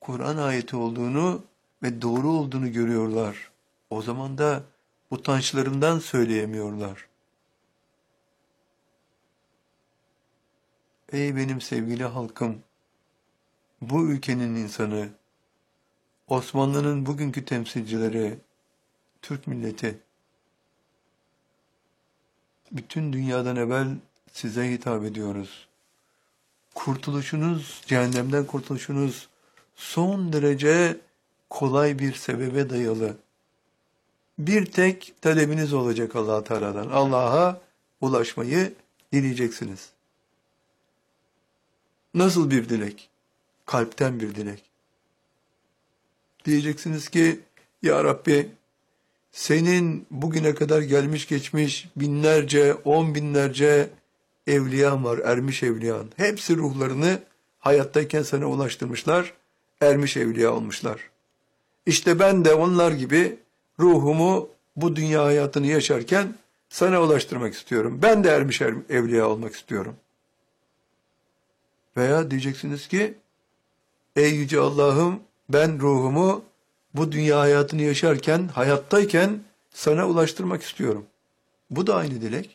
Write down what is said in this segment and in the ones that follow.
Kur'an ayeti olduğunu ve doğru olduğunu görüyorlar. O zaman da utançlarından söyleyemiyorlar. Ey benim sevgili halkım, bu ülkenin insanı, Osmanlı'nın bugünkü temsilcileri, Türk milleti, bütün dünyadan evvel size hitap ediyoruz. Kurtuluşunuz, cehennemden kurtuluşunuz son derece kolay bir sebebe dayalı. Bir tek talebiniz olacak Allah Teala'dan. Allah'a ulaşmayı dileyeceksiniz. Nasıl bir dilek? Kalpten bir dilek. Diyeceksiniz ki, Ya Rabbi, senin bugüne kadar gelmiş geçmiş binlerce, 10 binlerce evliyan var, ermiş evliyan. Hepsi ruhlarını hayattayken sana ulaştırmışlar, ermiş evliya olmuşlar. İşte ben de onlar gibi ruhumu bu dünya hayatını yaşarken sana ulaştırmak istiyorum. Ben de ermiş evliya olmak istiyorum. Veya diyeceksiniz ki, ey yüce Allah'ım, ben ruhumu bu dünya hayatını yaşarken, hayattayken sana ulaştırmak istiyorum. Bu da aynı dilek.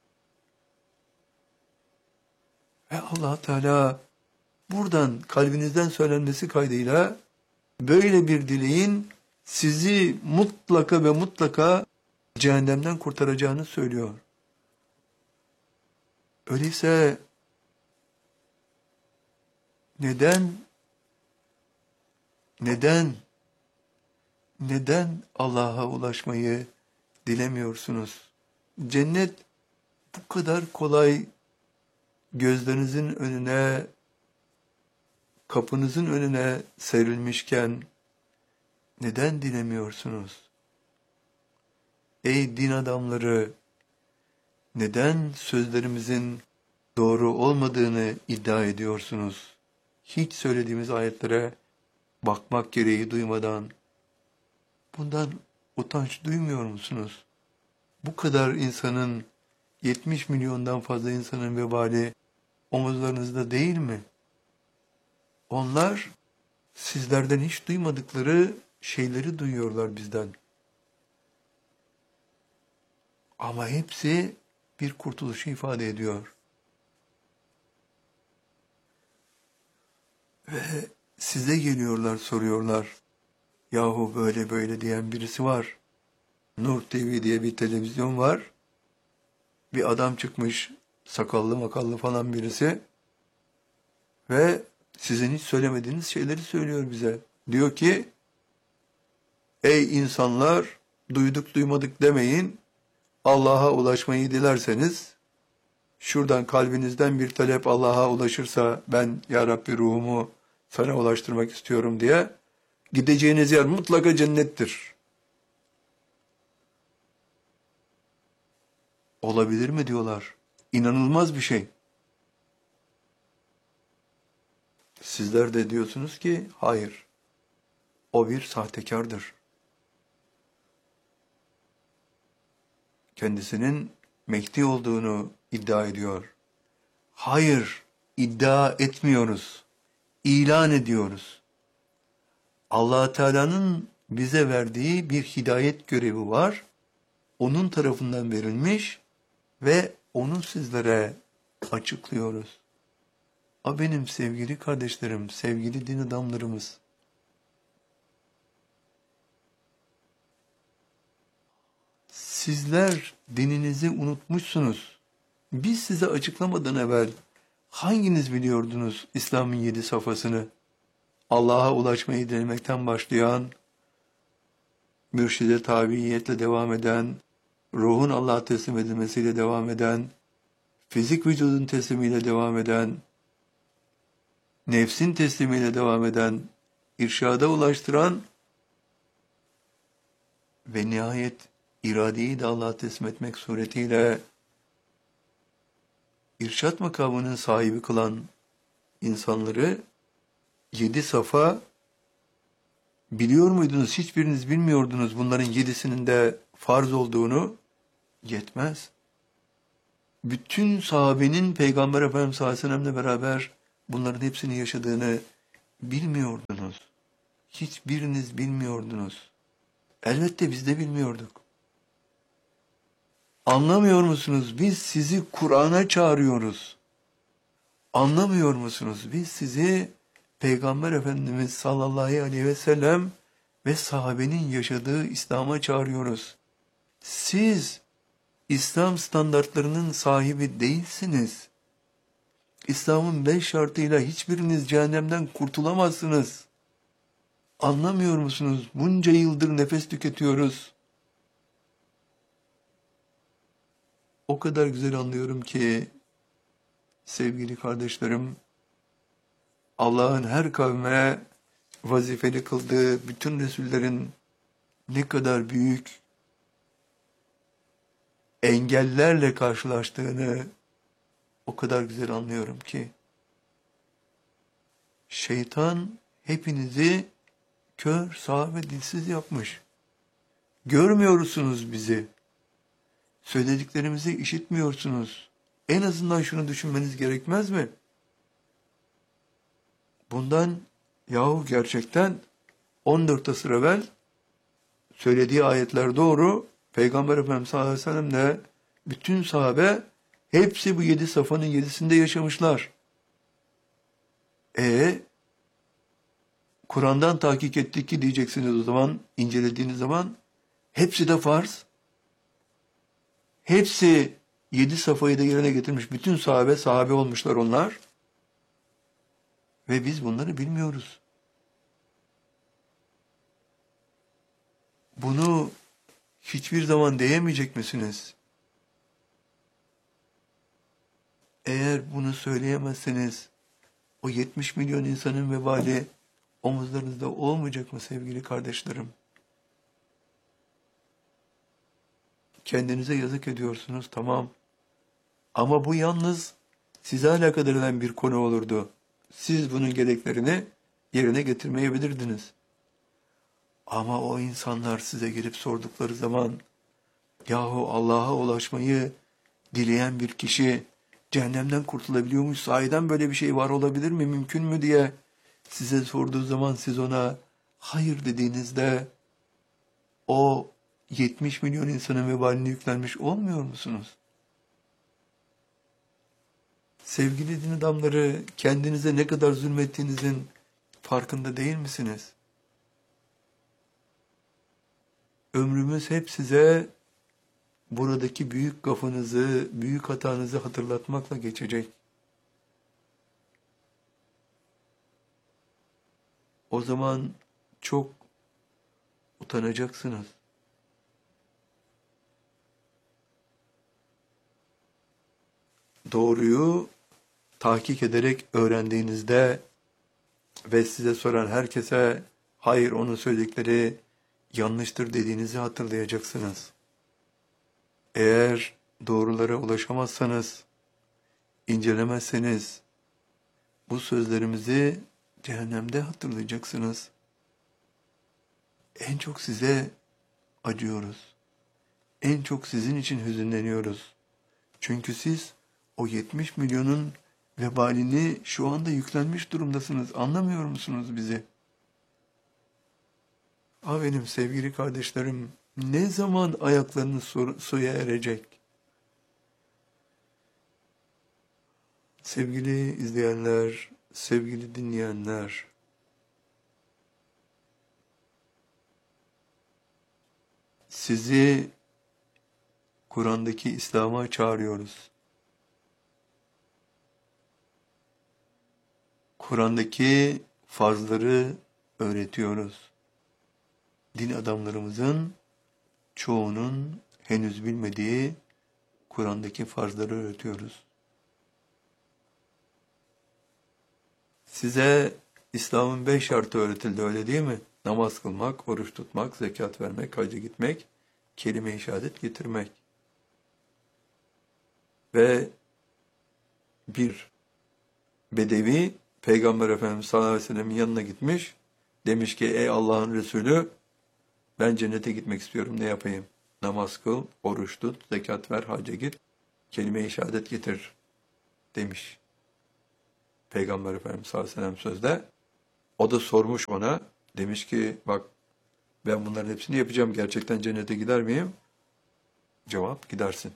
Ve Allah Teala buradan kalbinizden söylenmesi kaydıyla böyle bir dileğin sizi mutlaka ve mutlaka cehennemden kurtaracağını söylüyor. Öyleyse neden Allah'a ulaşmayı dilemiyorsunuz? Cennet bu kadar kolay gözlerinizin önüne, kapınızın önüne serilmişken neden dilemiyorsunuz? Ey din adamları, neden sözlerimizin doğru olmadığını iddia ediyorsunuz? Hiç söylediğimiz ayetlere bakmak gereği duymadan bundan utanç duymuyor musunuz? Bu kadar insanın, 70 milyondan fazla insanın vebali omuzlarınızda değil mi? Onlar sizlerden hiç duymadıkları şeyleri duyuyorlar bizden. Ama hepsi bir kurtuluşu ifade ediyor. Ve size geliyorlar, soruyorlar. Yahu böyle böyle diyen birisi var. Nur TV diye bir televizyon var. Bir adam çıkmış, sakallı makallı falan birisi. Ve sizin hiç söylemediğiniz şeyleri söylüyor bize. Diyor ki, ey insanlar, duyduk duymadık demeyin. Allah'a ulaşmayı dilerseniz, şuradan kalbinizden bir talep Allah'a ulaşırsa, ben Ya Rabbi ruhumu sana ulaştırmak istiyorum diye, gideceğiniz yer mutlaka cennettir. Olabilir mi diyorlar. İnanılmaz bir şey. Sizler de diyorsunuz ki hayır. O bir sahtekardır. Kendisinin Mehdi olduğunu iddia ediyor. Hayır, iddia etmiyoruz. İlan ediyoruz. Allah Teala'nın bize verdiği bir hidayet görevi var. Onun tarafından verilmiş ve onu sizlere açıklıyoruz. Benim sevgili kardeşlerim, sevgili din adamlarımız. Sizler dininizi unutmuşsunuz. Biz size açıklamadan evvel hanginiz biliyordunuz İslam'ın 7 safhasını? Allah'a ulaşmayı denemekten başlayan, mürşide tabiiyetle devam eden, ruhun Allah'a teslim edilmesiyle devam eden, fizik vücudun teslimiyle devam eden, nefsin teslimiyle devam eden, irşada ulaştıran ve nihayet iradeyi de Allah'a teslim etmek suretiyle irşat makamının sahibi kılan insanları 7 safa biliyor muydunuz? Hiçbiriniz bilmiyordunuz bunların 7'sinin de farz olduğunu. Yetmez. Bütün sahabenin Peygamber Efendimiz sallallahu aleyhi ve sellem'le beraber bunların hepsini yaşadığını bilmiyordunuz. hiçbiriniz bilmiyordunuz. Elbette biz de bilmiyorduk. Anlamıyor musunuz? Biz sizi Kur'an'a çağırıyoruz. Anlamıyor musunuz? Biz sizi Peygamber Efendimiz sallallahu aleyhi ve sellem ve sahabenin yaşadığı İslam'a çağırıyoruz. Siz İslam standartlarının sahibi değilsiniz. İslam'ın 5 şartıyla hiçbiriniz cehennemden kurtulamazsınız. Anlamıyor musunuz? Bunca yıldır nefes tüketiyoruz. O kadar güzel anlıyorum ki sevgili kardeşlerim, Allah'ın her kavme vazifeli kıldığı bütün Resullerin ne kadar büyük engellerle karşılaştığını o kadar güzel anlıyorum ki. Şeytan hepinizi kör, sağır ve dilsiz yapmış. Görmüyorsunuz bizi. Söylediklerimizi işitmiyorsunuz. En azından şunu düşünmeniz gerekmez mi? Bundan yahu gerçekten 14 asır evvel söylediği ayetler doğru. Peygamber Efendimiz sallallahu aleyhi ve sellem de bütün sahabe hepsi bu 7 safhanın 7'sinde yaşamışlar. Kur'an'dan tahkik ettik ki diyeceksiniz o zaman, incelediğiniz zaman hepsi de farz. Hepsi 7 safhayı da yerine getirmiş. Bütün sahabe olmuşlar onlar. Ve biz bunları bilmiyoruz. Bunu hiçbir zaman diyemeyecek misiniz? Eğer bunu söyleyemezseniz o 70 milyon insanın vebali omuzlarınızda olmayacak mı sevgili kardeşlerim? Kendinize yazık ediyorsunuz, tamam. Ama bu yalnız size alakadar eden bir konu olurdu. Siz bunun gereklerini yerine getirmeyebilirdiniz. Ama o insanlar size gelip sordukları zaman, yahu Allah'a ulaşmayı dileyen bir kişi cehennemden kurtulabiliyormuş, sahiden böyle bir şey var olabilir mi, mümkün mü diye size sorduğu zaman siz ona hayır dediğinizde o 70 milyon insanın vebaline yüklenmiş olmuyor musunuz? Sevgili din adamları, kendinize ne kadar zulmettiğinizin farkında değil misiniz? Ömrümüz hep size buradaki büyük gafınızı, büyük hatanızı hatırlatmakla geçecek. O zaman çok utanacaksınız. Doğruyu tahkik ederek öğrendiğinizde ve size soran herkese hayır onun söyledikleri yanlıştır dediğinizi hatırlayacaksınız. Eğer doğrulara ulaşamazsanız, incelemezseniz bu sözlerimizi cehennemde hatırlayacaksınız. En çok size acıyoruz. En çok sizin için hüzünleniyoruz. Çünkü siz o 70 milyonun vebalini şu anda yüklenmiş durumdasınız. Anlamıyor musunuz bizi? Benim sevgili kardeşlerim, ne zaman ayaklarınız suya erecek? Sevgili izleyenler, sevgili dinleyenler, sizi Kur'an'daki İslam'a çağırıyoruz. Kur'an'daki farzları öğretiyoruz. Din adamlarımızın çoğunun henüz bilmediği Kur'an'daki farzları öğretiyoruz. Size İslam'ın 5 şartı öğretildi, öyle değil mi? Namaz kılmak, oruç tutmak, zekat vermek, hacca gitmek, kelime-i şehadet getirmek. Ve bir bedevi Peygamber Efendimiz sallallahu aleyhi ve sellem'in yanına gitmiş. Demiş ki ey Allah'ın Resulü, ben cennete gitmek istiyorum, ne yapayım? Namaz kıl, oruç tut, zekat ver, hacca git, kelime-i şehadet getir demiş. Peygamber Efendimiz sallallahu aleyhi ve sellem sözde. O da sormuş ona, Demiş ki bak ben bunların hepsini yapacağım. Gerçekten cennete gider miyim? Cevap gidersin.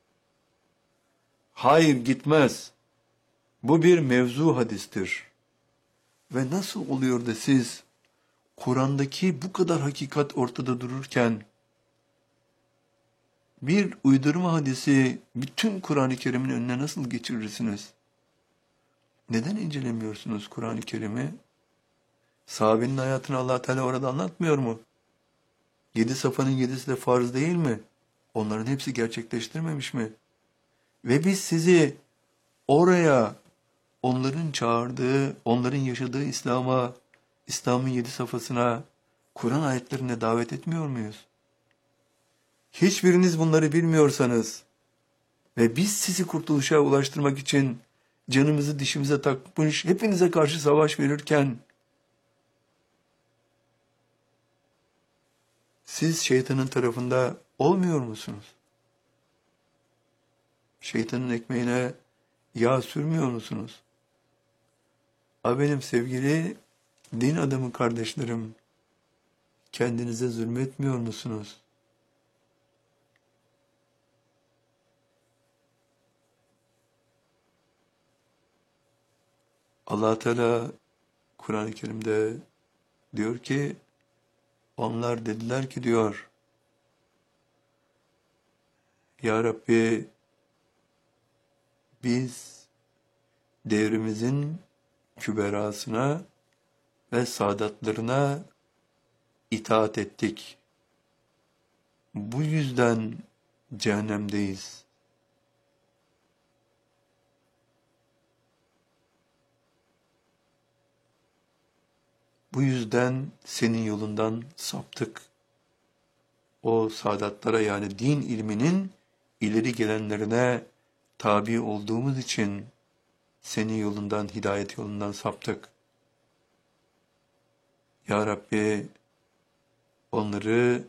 Hayır gitmez. Bu bir mevzu hadistir. Ve nasıl oluyor da siz Kur'an'daki bu kadar hakikat ortada dururken bir uydurma hadisi bütün Kur'an-ı Kerim'in önüne nasıl geçirirsiniz? Neden incelemiyorsunuz Kur'an-ı Kerim'i? Sahabenin hayatını Allah Teala orada anlatmıyor mu? 7 safanın 7'si de farz değil mi? Onların hepsi gerçekleştirmemiş mi? Ve biz sizi oraya onların çağırdığı, onların yaşadığı İslam'a, İslam'ın 7 safhasına, Kur'an ayetlerine davet etmiyor muyuz? Hiçbiriniz bunları bilmiyorsanız ve biz sizi kurtuluşa ulaştırmak için canımızı dişimize takmış, hepinize karşı savaş verirken siz şeytanın tarafında olmuyor musunuz? Şeytanın ekmeğine yağ sürmüyor musunuz? Benim sevgili din adamı kardeşlerim, kendinize zulmetmiyor musunuz? Allah Teala Kur'an-ı Kerim'de diyor ki, onlar dediler ki diyor, Ya Rabbi biz devrimizin küberasına ve sadatlarına itaat ettik. Bu yüzden cehennemdeyiz. Bu yüzden senin yolundan saptık. O sadatlara yani din ilminin ileri gelenlerine tabi olduğumuz için senin yolundan, hidayet yolundan saptık. Ya Rabbi onları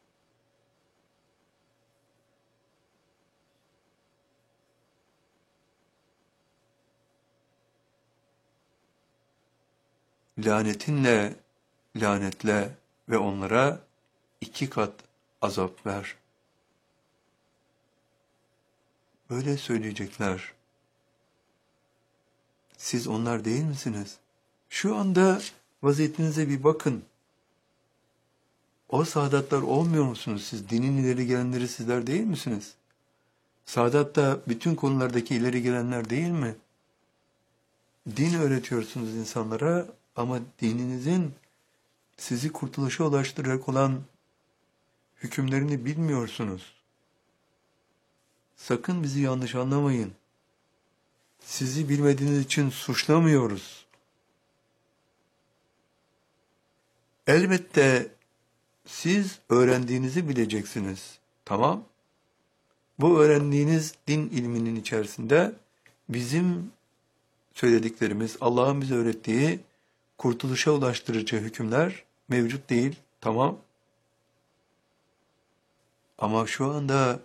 lanetinle lanetle ve onlara 2 kat azap ver. Böyle söyleyecekler. Siz onlar değil misiniz? Şu anda vaziyetinize bir bakın. O saadatlar olmuyor musunuz siz? Dinin ileri gelenleri sizler değil misiniz? Saadatta bütün konulardaki ileri gelenler değil mi? Din öğretiyorsunuz insanlara ama dininizin sizi kurtuluşa ulaştıracak olan hükümlerini bilmiyorsunuz. Sakın bizi yanlış anlamayın. Sizi bilmediğiniz için suçlamıyoruz. Elbette siz öğrendiğinizi bileceksiniz. Tamam? Bu öğrendiğiniz din ilminin içerisinde bizim söylediklerimiz, Allah'ın bize öğrettiği kurtuluşa ulaştırıcı hükümler mevcut değil. Tamam? Ama şu anda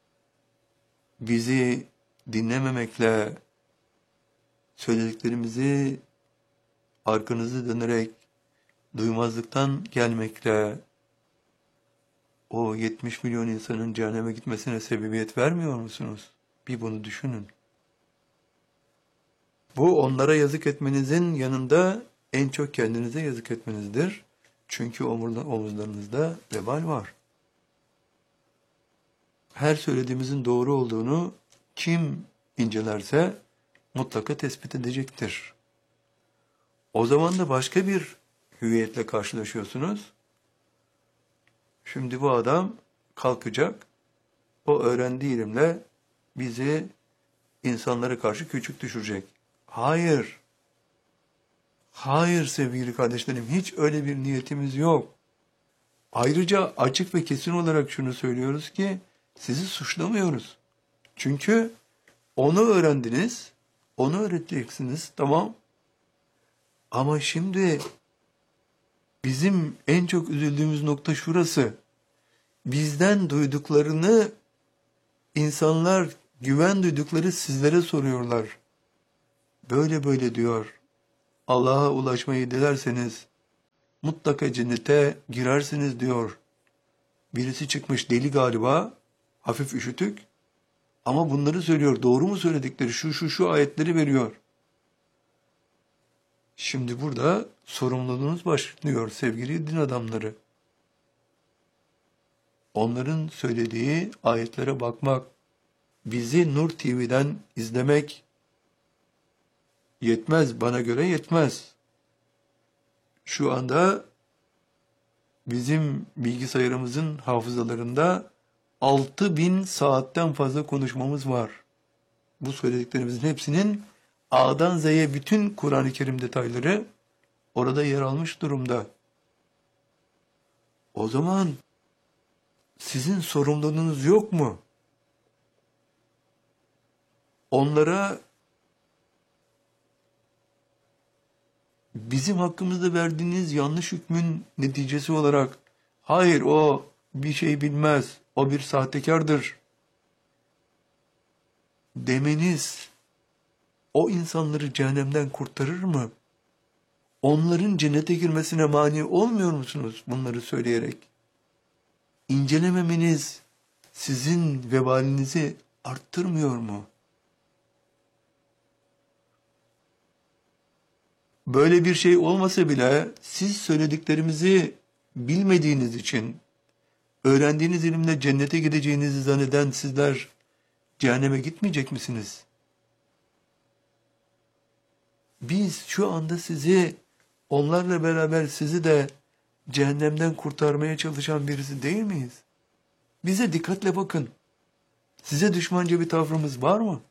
bizi dinlememekle, söylediklerimizi arkanızı dönerek, duymazlıktan gelmekle, o 70 milyon insanın cehenneme gitmesine sebebiyet vermiyor musunuz? Bir bunu düşünün. Bu onlara yazık etmenizin yanında en çok kendinize yazık etmenizdir. Çünkü omuzlarınızda vebal var. Her söylediğimizin doğru olduğunu kim incelerse mutlaka tespit edecektir. O zaman da başka bir hüviyetle karşılaşıyorsunuz. Şimdi bu adam kalkacak, o öğrendiği ilimle bizi insanlara karşı küçük düşürecek. Hayır. Hayır sevgili kardeşlerim, hiç öyle bir niyetimiz yok. Ayrıca açık ve kesin olarak şunu söylüyoruz ki, sizi suçlamıyoruz. Çünkü onu öğrendiniz, onu öğreteceksiniz, tamam. Ama şimdi bizim en çok üzüldüğümüz nokta şurası. Bizden duyduklarını insanlar güven duydukları sizlere soruyorlar. Böyle böyle diyor. Allah'a ulaşmayı dilerseniz mutlaka cennete girersiniz diyor. Birisi çıkmış deli galiba, hafif üşütük ama bunları söylüyor. Doğru mu söyledikleri? Şu ayetleri veriyor. Şimdi burada sorumluluğunuz başlıyor sevgili din adamları. Onların söylediği ayetlere bakmak, bizi Nur TV'den izlemek yetmez, bana göre yetmez. Şu anda bizim bilgisayarımızın hafızalarında 6000 saatten fazla konuşmamız var. Bu söylediklerimizin hepsinin A'dan Z'ye bütün Kur'an-ı Kerim detayları orada yer almış durumda. O zaman sizin sorumluluğunuz yok mu? Onlara bizim hakkımızda verdiğiniz yanlış hükmün neticesi olarak hayır o bir şey bilmez, o bir sahtekardır demeniz o insanları cehennemden kurtarır mı? Onların cennete girmesine mani olmuyor musunuz bunları söyleyerek? İncelememeniz sizin vebalinizi arttırmıyor mu? Böyle bir şey olmasa bile siz söylediklerimizi bilmediğiniz için, öğrendiğiniz ilimle cennete gideceğinizi zanneden sizler cehenneme gitmeyecek misiniz? Biz şu anda sizi, onlarla beraber sizi de cehennemden kurtarmaya çalışan birisi değil miyiz? Bize dikkatle bakın. Size düşmanca bir tavrımız var mı?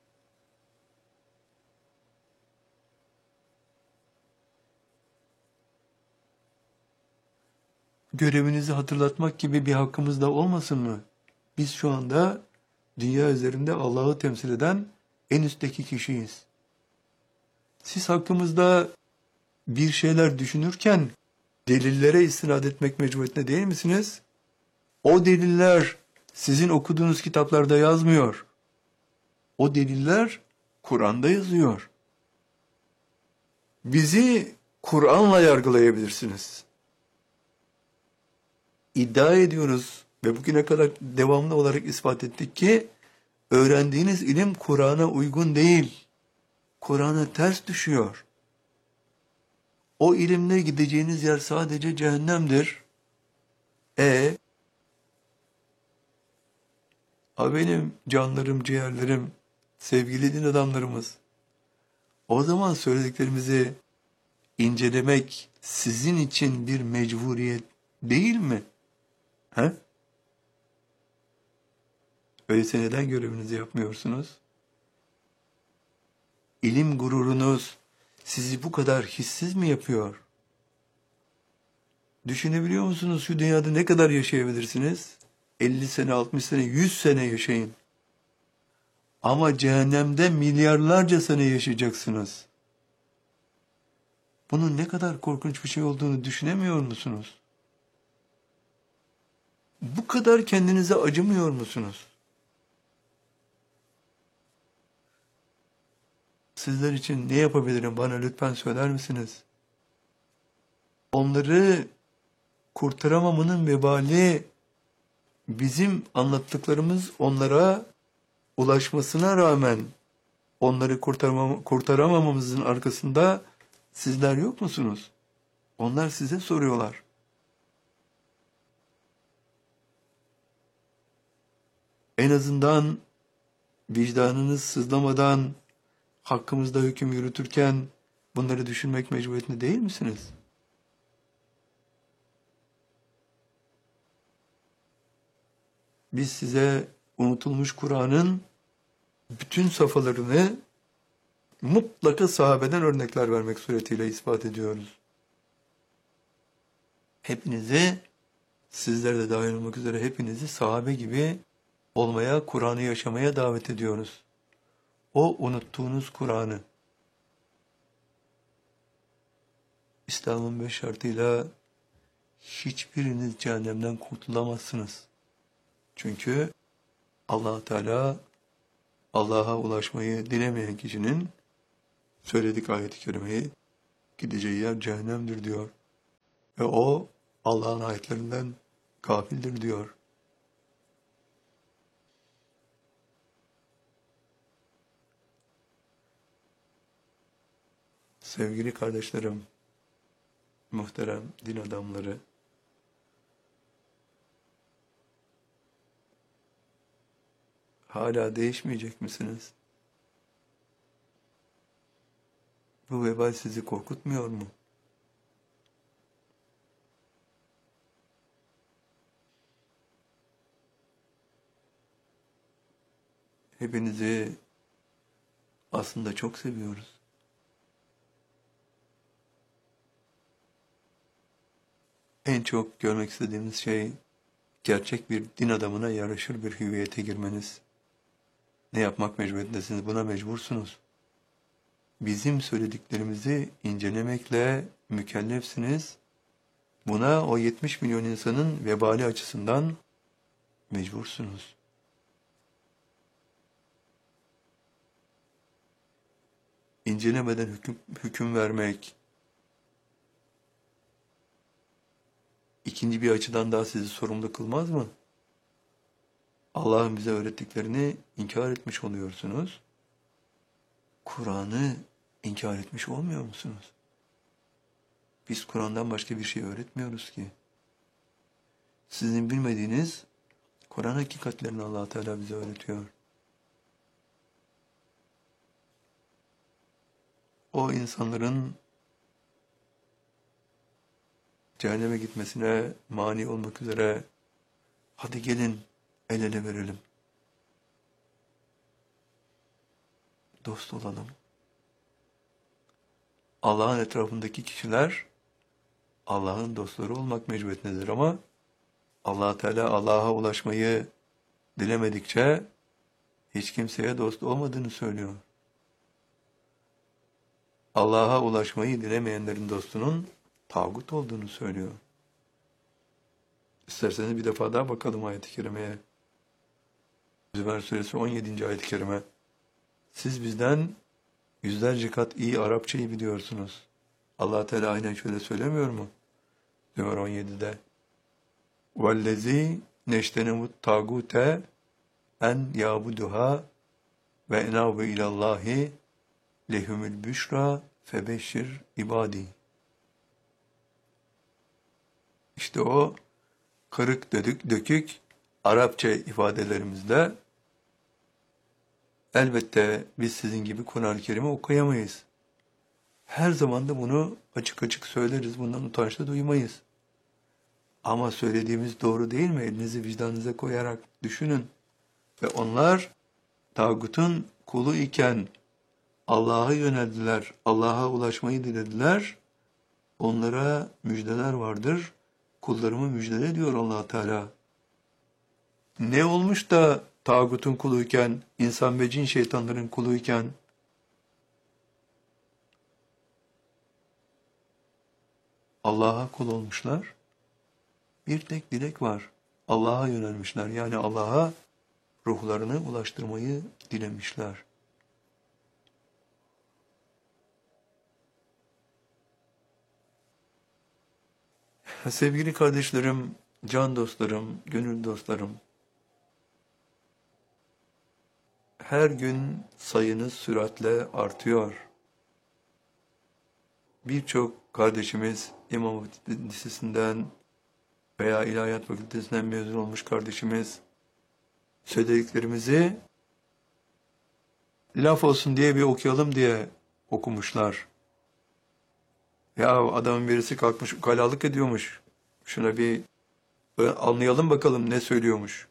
Görevinizi hatırlatmak gibi bir hakkımız da olmasın mı? Biz şu anda dünya üzerinde Allah'ı temsil eden en üstteki kişiyiz. Siz hakkımızda bir şeyler düşünürken delillere istinad etmek mecburiyetinde değil misiniz? O deliller sizin okuduğunuz kitaplarda yazmıyor. O deliller Kur'an'da yazıyor. Bizi Kur'an'la yargılayabilirsiniz. İddia ediyoruz ve bugüne kadar devamlı olarak ispat ettik ki öğrendiğiniz ilim Kur'an'a uygun değil. Kur'an'a ters düşüyor. O ilimle gideceğiniz yer sadece cehennemdir. Benim canlarım, ciğerlerim, sevgili din adamlarımız, o zaman söylediklerimizi incelemek sizin için bir mecburiyet değil mi? He? Öyleyse neden görevinizi yapmıyorsunuz? İlim gururunuz sizi bu kadar hissiz mi yapıyor? Düşünebiliyor musunuz şu dünyada ne kadar yaşayabilirsiniz? 50 sene, 60 sene, 100 sene yaşayın. Ama cehennemde milyarlarca sene yaşayacaksınız. Bunun ne kadar korkunç bir şey olduğunu düşünemiyor musunuz? Bu kadar kendinize acımıyor musunuz? Sizler için ne yapabilirim bana lütfen söyler misiniz? Onları kurtaramamının vebali bizim anlattıklarımız onlara ulaşmasına rağmen onları kurtaramamamızın arkasında sizler yok musunuz? Onlar size soruyorlar. En azından vicdanınız sızlamadan hakkımızda hüküm yürütürken bunları düşünmek mecburiyetinde değil misiniz? Biz size unutulmuş Kur'an'ın bütün safhalarını mutlaka sahabeden örnekler vermek suretiyle ispat ediyoruz. Hepinizi, sizler de dahil olmak üzere hepinizi sahabe gibi olmaya, Kur'an'ı yaşamaya davet ediyoruz. O unuttuğunuz Kur'an'ı, İslam'ın 5 şartıyla hiçbiriniz cehennemden kurtulamazsınız. Çünkü Allah Teala Allah'a ulaşmayı dilemeyen kişinin söyledik ayet-i kerimeyi gideceği yer cehennemdir diyor. ve o Allah'ın ayetlerinden gafildir diyor. Sevgili kardeşlerim, muhterem din adamları, hala değişmeyecek misiniz? Bu vebal sizi korkutmuyor mu? Hepinizi aslında çok seviyoruz. En çok görmek istediğimiz şey, gerçek bir din adamına yaraşır bir hüviyete girmeniz. Ne yapmak mecburiyetindesiniz? Buna mecbursunuz. Bizim söylediklerimizi incelemekle mükellefsiniz. Buna o 70 milyon insanın vebali açısından mecbursunuz. İncelemeden hüküm vermek, ikinci bir açıdan daha sizi sorumlu kılmaz mı? Allah'ın bize öğrettiklerini inkar etmiş oluyorsunuz. Kur'an'ı inkar etmiş olmuyor musunuz? Biz Kur'an'dan başka bir şey öğretmiyoruz ki. Sizin bilmediğiniz Kur'an hakikatlerini Allah Teala bize öğretiyor. O insanların cehenneme gitmesine mani olmak üzere hadi gelin el ele verelim. Dost olalım. Allah'ın etrafındaki kişiler Allah'ın dostları olmak mecburiyetindedir ama Allah Teala Allah'a ulaşmayı dilemedikçe hiç kimseye dost olmadığını söylüyor. Allah'a ulaşmayı dilemeyenlerin dostunun tağut olduğunu söylüyor. İsterseniz bir defa daha bakalım ayet-i kerimeye. Zümer suresi 17. ayet-i kerime. Siz bizden yüzlerce kat iyi Arapçayı biliyorsunuz. Allah Teala aynen şöyle söylemiyor mu? Zümer 17'de. وَالَّذ۪ي نَشْتَنَمُ التَّاغُوتَ en yabuduha ve enabu ilallahi lehumul büşra febeşşir ibadi. İşte o kırık dökük Arapça ifadelerimizle elbette biz sizin gibi Kur'an-ı Kerim'i okuyamayız. Her zaman da bunu açık açık söyleriz, bundan utanç da duymayız. Ama söylediğimiz doğru değil mi? Elinizi vicdanınıza koyarak düşünün. Ve onlar tağutun kulu iken Allah'a yöneldiler, Allah'a ulaşmayı dilediler. Onlara müjdeler vardır. Kullarımı müjdele diyor Allah Teala. Ne olmuş da tağutun kuluyken, insan ve cin şeytanların kuluyken Allah'a kul olmuşlar? Bir tek dilek var. Allah'a yönelmişler. Yani Allah'a ruhlarını ulaştırmayı dilemişler. Sevgili kardeşlerim, can dostlarım, gönül dostlarım, her gün sayınız süratle artıyor. Birçok kardeşimiz İmam Hatip Lisesi'nden veya İlahiyat Fakültesinden mezun olmuş kardeşimiz söylediklerimizi laf olsun diye bir okuyalım diye okumuşlar. Ya adamın birisi kalkmış ukalalık ediyormuş. Şuna bir anlayalım bakalım ne söylüyormuş.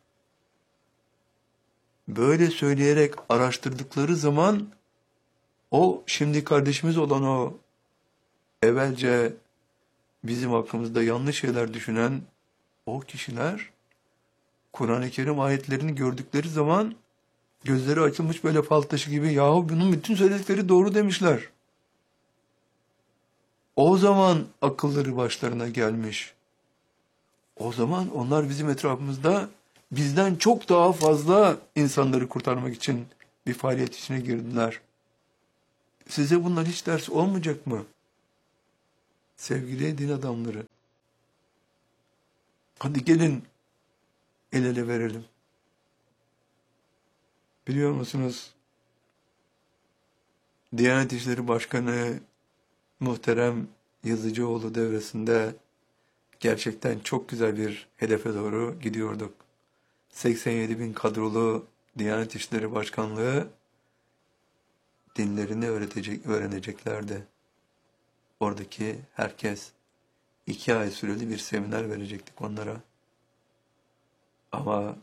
Böyle söyleyerek araştırdıkları zaman o şimdi kardeşimiz olan o evvelce bizim hakkımızda yanlış şeyler düşünen o kişiler Kur'an-ı Kerim ayetlerini gördükleri zaman gözleri açılmış böyle fal taşı gibi yahu bunun bütün söyledikleri doğru demişler. O zaman akılları başlarına gelmiş. O zaman onlar bizim etrafımızda bizden çok daha fazla insanları kurtarmak için bir faaliyet içine girdiler. Size bunlar hiç ders olmayacak mı? Sevgili din adamları, Hadi gelin el ele verelim. Biliyor musunuz? Diyanet İşleri Başkanı muhterem Yazıcıoğlu devresinde gerçekten çok güzel bir hedefe doğru gidiyorduk. 87 bin kadrolu Diyanet İşleri Başkanlığı dinlerini öğreneceklerdi. Oradaki herkes 2 ay süreli bir seminer verecektik onlara. Ama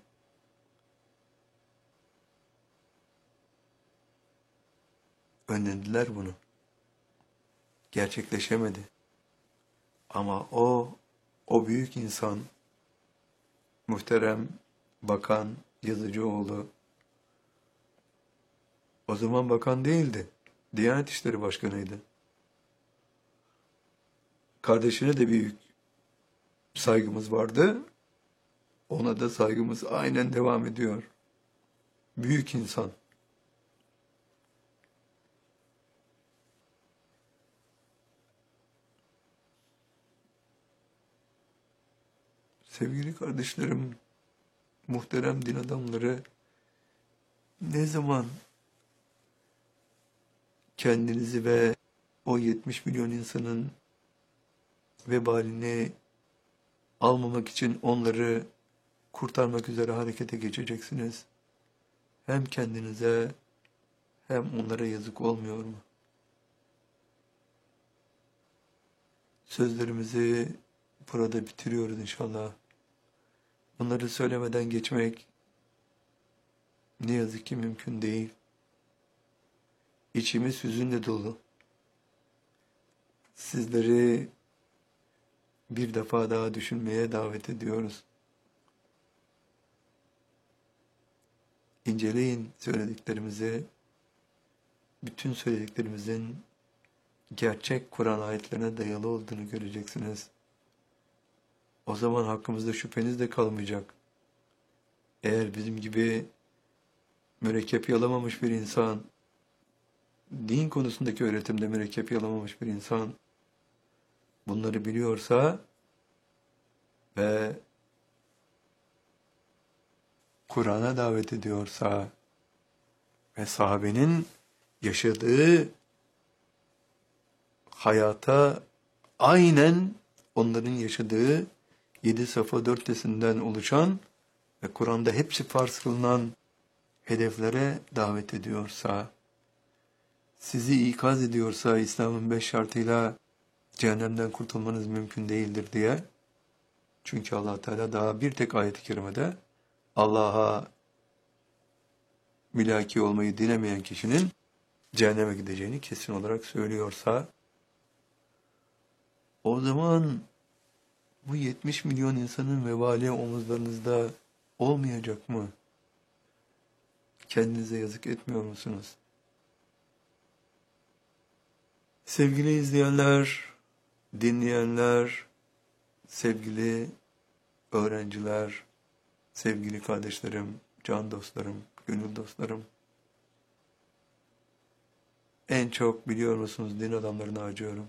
önlediler bunu. Gerçekleşemedi. Ama o büyük insan, muhterem Bakan Yazıcıoğlu, o zaman bakan değildi. Diyanet İşleri Başkanıydı. Kardeşine de büyük saygımız vardı. Ona da saygımız aynen devam ediyor. Büyük insan. Sevgili kardeşlerim, muhterem din adamları, ne zaman kendinizi ve o 70 milyon insanın vebalini almamak için onları kurtarmak üzere harekete geçeceksiniz? Hem kendinize hem onlara yazık olmuyor mu? Sözlerimizi burada bitiriyoruz inşallah. Bunları söylemeden geçmek ne yazık ki mümkün değil. İçimiz hüzünle dolu. Sizleri bir defa daha düşünmeye davet ediyoruz. İnceleyin söylediklerimizi. Bütün söylediklerimizin gerçek Kur'an ayetlerine dayalı olduğunu göreceksiniz. O zaman hakkımızda şüpheniz de kalmayacak. Eğer bizim gibi mürekkep yalamamış bir insan, din konusundaki öğretimde mürekkep yalamamış bir insan bunları biliyorsa ve Kur'an'a davet ediyorsa ve sahabenin yaşadığı hayata aynen onların yaşadığı 7 safa 4 tesinden oluşan ve Kur'an'da hepsi farz kılınan hedeflere davet ediyorsa, sizi ikaz ediyorsa İslam'ın 5 şartıyla cehennemden kurtulmanız mümkün değildir diye. Çünkü Allah Teala daha bir tek ayet-i kerimede Allah'a mülaki olmayı dilemeyen kişinin cehenneme gideceğini kesin olarak söylüyorsa, o zaman bu 70 milyon insanın vebali omuzlarınızda olmayacak mı? Kendinize yazık etmiyor musunuz? Sevgili izleyenler, dinleyenler, sevgili öğrenciler, sevgili kardeşlerim, can dostlarım, gönül dostlarım. En çok biliyor musunuz din adamlarına acıyorum.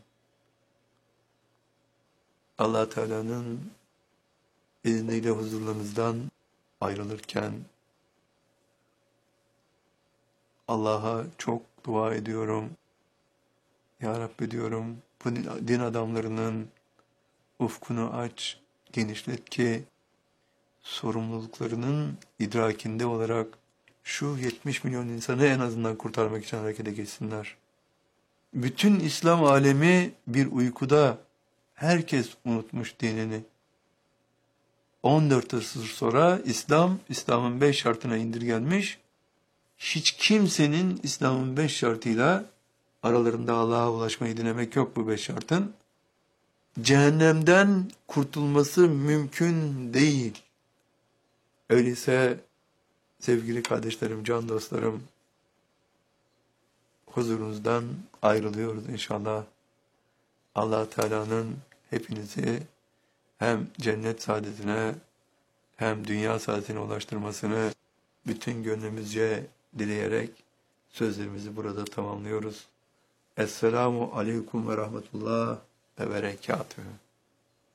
Allah Teala'nın izniyle huzurlarınızdan ayrılırken Allah'a çok dua ediyorum. Ya Rabbi diyorum, bu din adamlarının ufkunu aç, genişlet ki sorumluluklarının idrakinde olarak şu 70 milyon insanı en azından kurtarmak için harekete geçsinler. Bütün İslam alemi bir uykuda, herkes unutmuş dinini. 14 asır sonra İslam'ın 5 şartına indirgenmiş. Hiç kimsenin İslam'ın 5 şartıyla aralarında Allah'a ulaşmayı dilemek yok bu 5 şartın. Cehennemden kurtulması mümkün değil. Öyleyse sevgili kardeşlerim, can dostlarım, huzurunuzdan ayrılıyoruz inşallah. Allah Teala'nın hepinizi hem cennet saadetine hem dünya saadetine ulaştırmasını bütün gönlümüzce dileyerek sözlerimizi burada tamamlıyoruz. Esselamu aleyküm ve rahmetullah ve berekatühü.